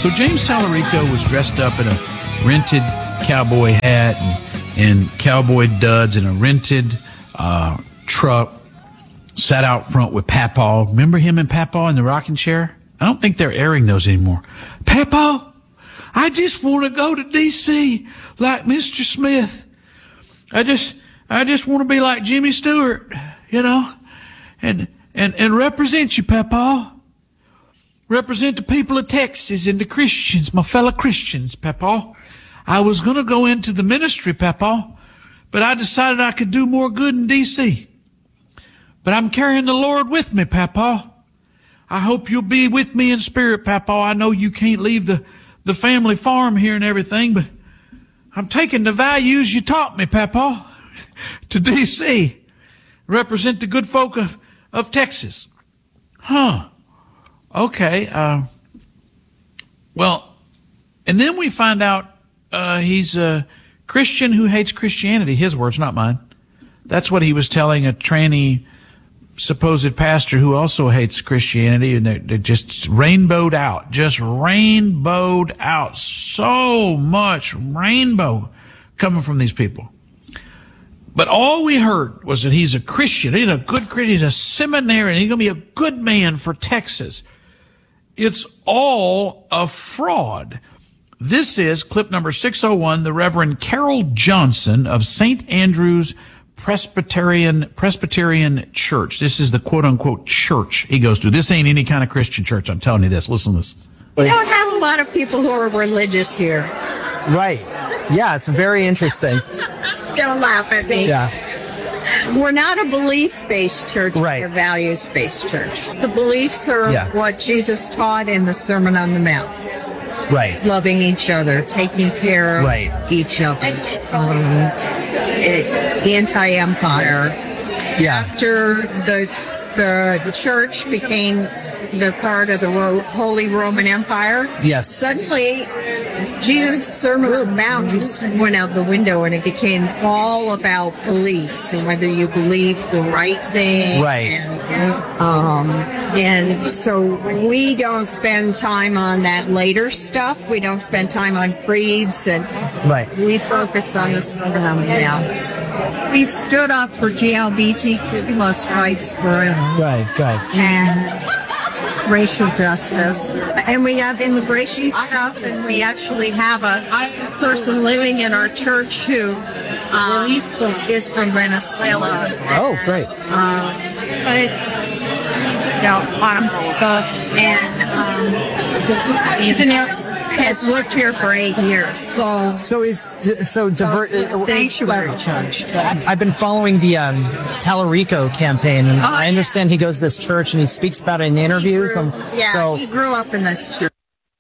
So James Tallarico was dressed up in a rented cowboy hat and cowboy duds in a rented truck, sat out front with Papaw. Remember him and Papaw in the rocking chair? I don't think they're airing those anymore. Papaw, I just want to go to D.C. like Mr. Smith. I just want to be like Jimmy Stewart, and represent you, Papaw. Represent the people of Texas and the Christians, my fellow Christians, Papaw. I was going to go into the ministry, Papaw, but I decided I could do more good in D.C. But I'm carrying the Lord with me, Papaw. I hope you'll be with me in spirit, Papaw. I know you can't leave the family farm here and everything, but I'm taking the values you taught me, Papaw, to D.C. Represent the good folk of Texas. Huh. Okay. Well, and then we find out he's a Christian who hates Christianity. His words, not mine. That's what he was telling a tranny supposed pastor who also hates Christianity, and they're just rainbowed out. So much rainbow coming from these people. But all we heard was that he's a Christian. He's a good Christian. He's a seminarian. He's going to be a good man for Texas. It's all a fraud. This is clip number 601, the Reverend Carol Johnson of St. Andrew's Presbyterian Church. This is the quote-unquote church he goes to. This ain't any kind of Christian church. I'm telling you this. Listen to this. We don't have a lot of people who are religious here. Right. Yeah, it's very interesting. Don't laugh at me. Yeah. We're not a belief-based church. Right. We're a values-based church. The beliefs are Yeah. what Jesus taught in the Sermon on the Mount. Right. Loving each other, taking care of Right. each other. Anti-empire. Yeah. After the church became the part of the Holy Roman Empire, Yes. suddenly Jesus' Sermon on the Mount just went out the window, and it became all about beliefs and whether you believe the right thing. Right. And so we don't spend time on that later stuff. We don't spend time on creeds, and Right. we focus on the Sermon on the Mount. We've stood up for GLBTQ plus rights forever. Right. Good. And racial justice. And we have immigration stuff, and we actually have a person living in our church who is from Venezuela. Oh, great. Has lived here for 8 years. Sanctuary church. I've been following the Tallarico campaign, and I understand he goes to this church and he speaks about it in interviews. He grew up in this church.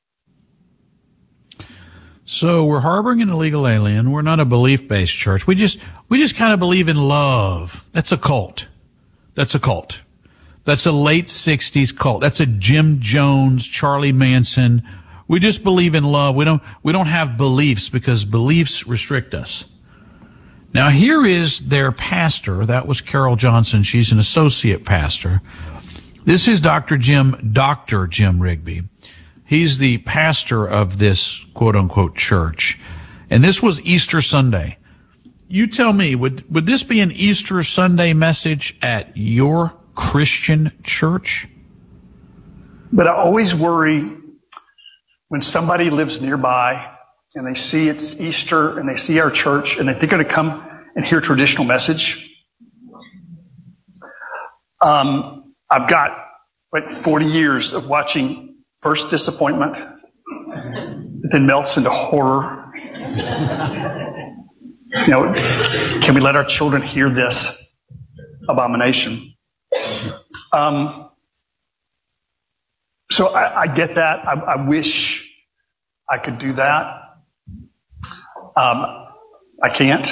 So we're harboring an illegal alien. We're not a belief-based church. We just kind of believe in love. That's a cult. That's a late 60s cult. That's a Jim Jones, Charlie Manson. We just believe in love. We don't have beliefs because beliefs restrict us. Now here is their pastor. That was Carol Johnson. She's an associate pastor. This is Dr. Jim Rigby. He's the pastor of this quote-unquote church. And this was Easter Sunday. You tell me, would this be an Easter Sunday message at your Christian church? But I always worry when somebody lives nearby and they see it's Easter and they see our church and they think they're going to come and hear a traditional message. I've got 40 years of watching first disappointment, then melts into horror. Can we let our children hear this abomination? So I get that. I wish I could do that. I can't.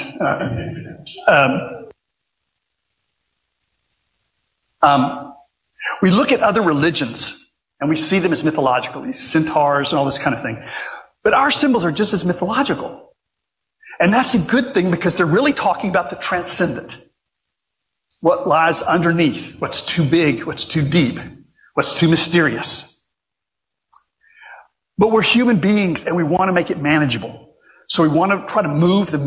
We look at other religions and we see them as mythological, these centaurs and all this kind of thing. But our symbols are just as mythological. And that's a good thing because they're really talking about the transcendent. What lies underneath, what's too big, what's too deep, what's too mysterious. But we're human beings and we want to make it manageable. So we want to try to move the